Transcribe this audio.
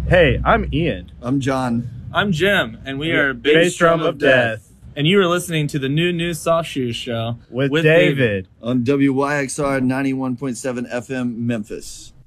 Hey, I'm Ian. I'm John. I'm Jim, and we are Bass Drum of Death. And you are listening to the New Soft Shoes Show with David on WYXR 91.7 FM Memphis.